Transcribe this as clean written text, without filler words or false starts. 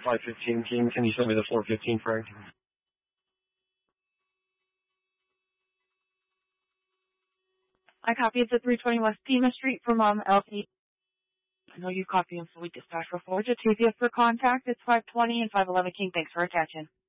515 King. Can you send me the 415, Frank? I copied the 320 West Pima Street for Mom LP. I know you copy and fully dispatch for Forge. Atavia for contact. It's 520 and 511 King. Thanks for attention.